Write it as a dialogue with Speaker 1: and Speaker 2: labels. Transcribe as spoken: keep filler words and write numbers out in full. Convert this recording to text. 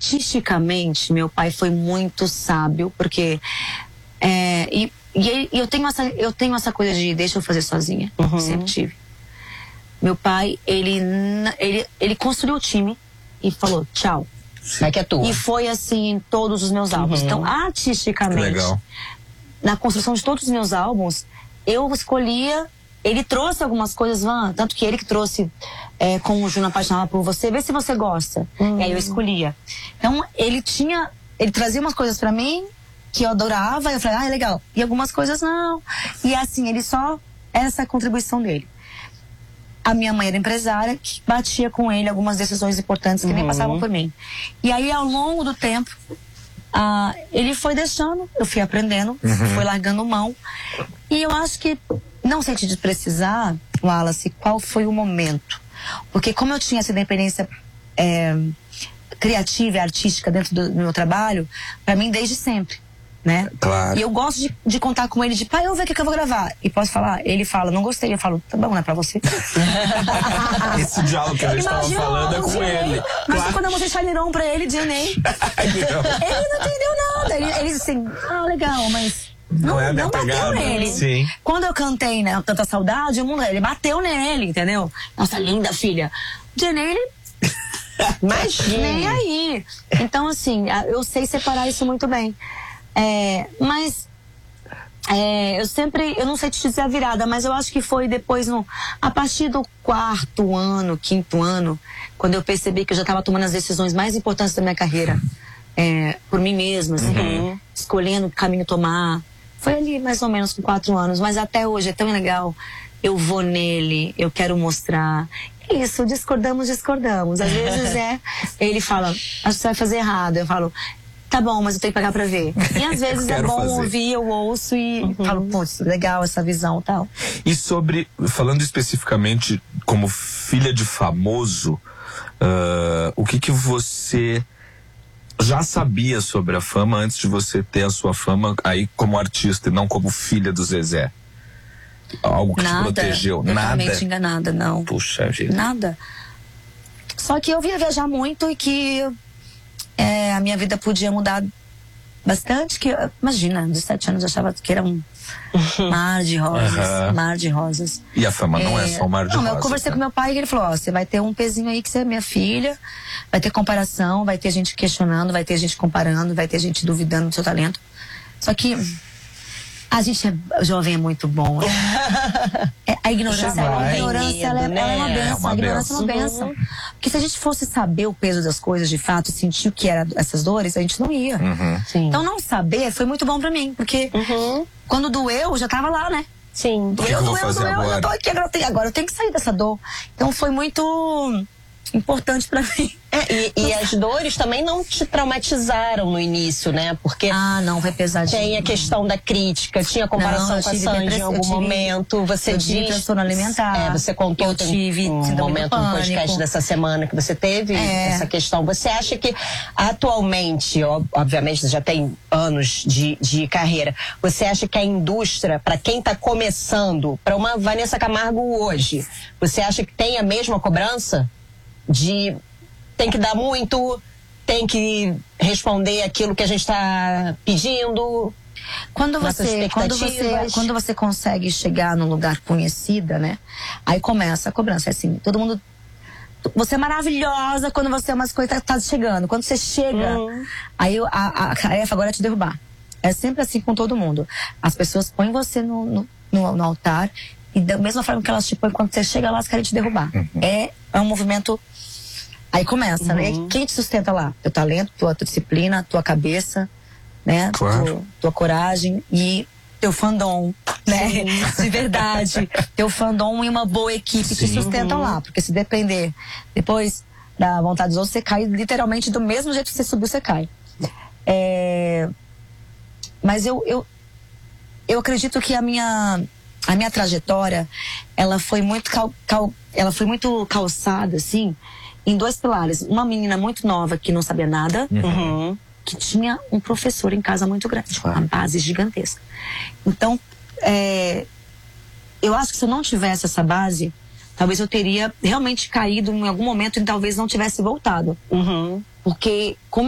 Speaker 1: artisticamente, meu pai foi muito sábio, porque é, e, e eu tenho essa eu tenho essa coisa de deixa eu fazer sozinha,
Speaker 2: Uhum.
Speaker 1: sempre tive. Meu pai, ele ele ele construiu o time e falou tchau.
Speaker 2: Vai que é tua.
Speaker 1: E foi assim em todos os meus álbuns.
Speaker 2: Uhum.
Speaker 1: Então, artisticamente,
Speaker 3: Legal.
Speaker 1: na construção de todos os meus álbuns, eu escolhia. Ele trouxe algumas coisas, Van, tanto que ele que trouxe é, com o Juno Apaixonada por Você, vê se você gosta.
Speaker 2: Uhum.
Speaker 1: E aí eu escolhia. Então, ele tinha. Ele trazia umas coisas pra mim que eu adorava, e eu falei, ah, é legal. E algumas coisas não. E assim, ele só. Essa é a contribuição dele. A minha mãe era empresária, que batia com ele algumas decisões importantes que
Speaker 2: Uhum.
Speaker 1: nem passavam por mim. E aí, ao longo do tempo, ah, ele foi deixando, eu fui aprendendo,
Speaker 3: Uhum.
Speaker 1: foi largando mão. E eu acho que, não sei te precisar, Wallace, qual foi o momento. Porque como eu tinha essa independência é, criativa e artística dentro do, do meu trabalho, pra mim desde sempre. Né?
Speaker 3: Claro.
Speaker 1: E eu gosto de, de contar com ele, de pai, eu vou ver o que, que eu vou gravar. E posso falar, ele fala, não gostei. Eu falo, tá bom, não é pra você.
Speaker 3: Esse diálogo que a gente tava
Speaker 1: Imagina,
Speaker 3: falando é
Speaker 1: o
Speaker 3: com
Speaker 1: D N A.
Speaker 3: ele.
Speaker 1: Mas
Speaker 3: Claro.
Speaker 1: quando eu mostrei Chaliron pra ele, D N A, ele não entendeu nada. Ele, ele disse assim, ah, legal, mas não,
Speaker 3: Não é a minha
Speaker 1: não bateu
Speaker 3: pegada.
Speaker 1: nele.
Speaker 3: Sim.
Speaker 1: Quando eu cantei, né, Tanta Saudade, o mundo, ele bateu nele, entendeu? Nossa, linda filha. D N A, ele
Speaker 2: Imagina.
Speaker 1: nem aí. Então, assim, a- eu sei separar isso muito bem. É, mas é, eu sempre, eu não sei te dizer a virada, mas eu acho que foi depois, no, a partir do quarto ano, quinto ano, quando eu percebi que eu já estava tomando as decisões mais importantes da minha carreira, é, por mim mesma, assim,
Speaker 2: Uhum.
Speaker 1: escolhendo o caminho tomar. Foi ali mais ou menos com quatro anos, mas até hoje é tão legal. Eu vou nele, eu quero mostrar. É isso, discordamos, discordamos. Às vezes é, ele fala, acho que você vai fazer errado. Eu falo, tá bom, mas eu tenho que pagar pra ver. E às vezes é
Speaker 3: quero
Speaker 1: bom
Speaker 3: fazer.
Speaker 1: ouvir, eu ouço e falo, putz, legal essa visão e tal.
Speaker 3: E sobre, falando especificamente como filha de famoso, ah, o que que você já sabia sobre a fama antes de você ter a sua fama aí como artista e não como filha do Zezé? Algo que
Speaker 1: Nada,
Speaker 3: te protegeu? Nada?
Speaker 1: totalmente enganada, não.
Speaker 3: Puxa vida.
Speaker 1: Nada. Só que eu via viajar muito e que é, a minha vida podia mudar bastante. Que, imagina, de sete anos eu achava que era um mar de rosas,
Speaker 3: Aham.
Speaker 1: mar de rosas.
Speaker 3: E a fama não é só um mar de
Speaker 1: não,
Speaker 3: rosas.
Speaker 1: eu conversei
Speaker 3: né?
Speaker 1: com meu pai e ele falou, ó, você vai ter um pezinho aí que você é minha filha, vai ter comparação, vai ter gente questionando, vai ter gente comparando, vai ter gente duvidando do seu talento. Só que a gente é jovem, é muito bom. É, a ignorância,
Speaker 2: Já vai.
Speaker 1: a ignorância ela é,
Speaker 2: Medo,
Speaker 1: ela é uma
Speaker 2: né?
Speaker 1: benção.
Speaker 3: É uma
Speaker 1: A ignorância é uma
Speaker 3: benção.
Speaker 1: benção. Porque se a gente fosse saber o peso das coisas de fato, sentir o que era essas dores, a gente não ia.
Speaker 3: Uhum.
Speaker 2: Sim.
Speaker 1: Então não saber foi muito bom pra mim, porque
Speaker 2: Uhum.
Speaker 1: quando doeu, eu já tava lá, né?
Speaker 2: Sim.
Speaker 3: que eu
Speaker 1: Doeu,
Speaker 3: vou
Speaker 1: doeu,
Speaker 3: fazer
Speaker 1: doeu,
Speaker 3: agora?
Speaker 1: eu tô aqui, agora eu, tenho, agora eu tenho que sair dessa dor. Então foi muito importante pra mim.
Speaker 2: É, e, e as dores também não te traumatizaram no início, né? Porque
Speaker 1: Ah, não, foi pesadinho.
Speaker 2: tem a questão da crítica, tinha comparação
Speaker 1: Não, eu
Speaker 2: com a
Speaker 1: tive
Speaker 2: Sandy em
Speaker 1: depressão,
Speaker 2: algum
Speaker 1: eu tive-
Speaker 2: momento. Você
Speaker 1: eu
Speaker 2: diz.
Speaker 1: tive transtorno alimentar.
Speaker 2: É, você contou
Speaker 1: Eu
Speaker 2: tem
Speaker 1: tive
Speaker 2: um
Speaker 1: síndrome do
Speaker 2: momento no podcast
Speaker 1: pânico.
Speaker 2: dessa semana que você teve
Speaker 1: É.
Speaker 2: essa questão. Você acha que atualmente, ó, obviamente, você já tem anos de, de carreira, você acha que a indústria, para quem está começando, para uma Vanessa Camargo hoje, você acha que tem a mesma cobrança de tem que dar muito, tem que responder aquilo que a gente está pedindo?
Speaker 1: Quando
Speaker 2: Nossas
Speaker 1: você, quando você,
Speaker 2: expectativas.
Speaker 1: quando você consegue chegar num lugar conhecida, né? Aí começa a cobrança, é assim, todo mundo. Você é maravilhosa quando você é umas coisas tá chegando. Quando você chega,
Speaker 2: Hum.
Speaker 1: aí a, a tarefa agora é te derrubar. É sempre assim com todo mundo. As pessoas põem você no, no, no, no altar e da mesma forma que elas te põem, quando você chega lá, elas querem te derrubar. É, é um movimento. Aí começa, né? Quem te sustenta lá? Teu talento, tua, tua disciplina, tua cabeça, né?
Speaker 3: Claro.
Speaker 1: Tua, tua coragem e teu fandom, né? De verdade. Teu fandom e uma boa equipe que
Speaker 3: Sim.
Speaker 1: sustentam lá. Porque se depender depois da vontade dos outros, você cai literalmente do mesmo jeito que você subiu, você cai. É... Mas eu, eu, eu acredito que a minha, a minha trajetória, ela foi muito, cal, cal, ela foi muito calçada, assim, em dois pilares. Uma menina muito nova que não sabia nada,
Speaker 2: Uhum.
Speaker 1: que tinha um professor em casa muito grande, uma base gigantesca. Então, é, eu acho que se eu não tivesse essa base, talvez eu teria realmente caído em algum momento e talvez não tivesse voltado.
Speaker 2: Uhum.
Speaker 1: Porque, como